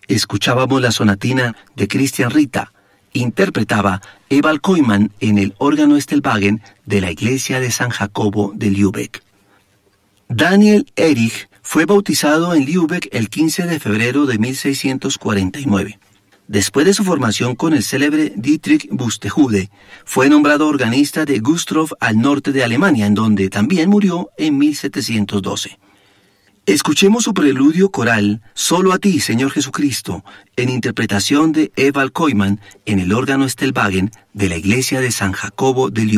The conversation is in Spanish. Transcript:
Escuchábamos la sonatina de Christian Rita. Interpretaba Evald Koyman en el órgano Estelwagen de la iglesia de San Jacobo de Lübeck. Daniel Erich fue bautizado en Lübeck el 15 de febrero de 1649. Después de su formación con el célebre Dietrich Buxtehude, fue nombrado organista de Güstrow al norte de Alemania, en donde también murió en 1712. Escuchemos su preludio coral, Solo a ti, Señor Jesucristo, en interpretación de Evald Koyman en el órgano Estelwagen de la iglesia de San Jacobo de Lübeck.